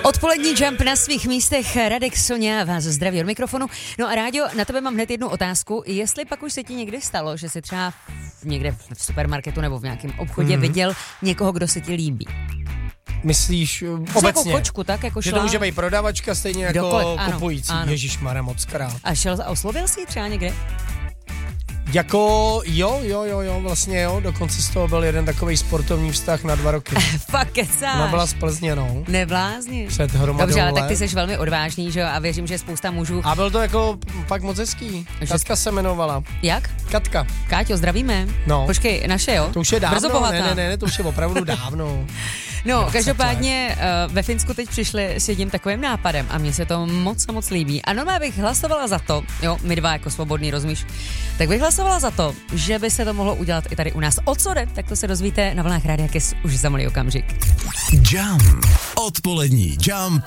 Odpolední Jump na svých místech, Radek, Soňa vás zdraví od mikrofonu. No a Ráďo, na tebe mám hned jednu otázku. Jestli pak už se ti někdy stalo, že jsi třeba někde v supermarketu nebo v nějakém obchodě viděl někoho, kdo se ti líbí? Myslíš obecně? Jako kočku, tak jako šla. Že to může být prodavačka stejně jako kdokoliv, kupující. ano. Ježišmarja, moc krát. A oslovil jsi ji třeba někde? Jako jo, vlastně jo, dokonce z toho byl jeden takový sportovní vztah na 2 roky. Fakt kecáš. Ona byla z Plzně, no. Neblázně. Před hromadou Dobře, ale let. tak ty jsi velmi odvážný, že jo, a věřím, že spousta mužů. A byl to jako fakt moc hezký. Katka se jmenovala. Jak? Katka. Káťo, zdravíme. No. Počkej, naše, jo? To už je dávno. Brzo bohatá. Ne, to už je opravdu dávno. No, každopádně ve Finsku teď přišli s jedním takovým nápadem a mně se to moc líbí. A normálně bych hlasovala za to, jo, my dva jako svobodný, rozumíš, tak bych hlasovala za to, že by se to mohlo udělat i tady u nás. O co jde? Tak to se dozvíte na vlnách Rádia Kiss už za malý okamžik. Jump. Odpolední Jump